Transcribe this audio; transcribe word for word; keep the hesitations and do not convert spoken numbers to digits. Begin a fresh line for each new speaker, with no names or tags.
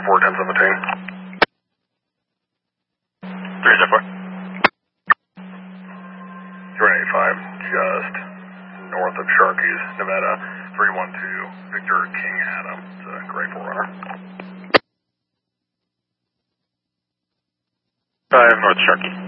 four, ten seventeen.
three zero four.
three eighty-five, just north of Sharky's, Nevada, three one two, Victor King Adam. It's a Gray four runner.
five North Sharky.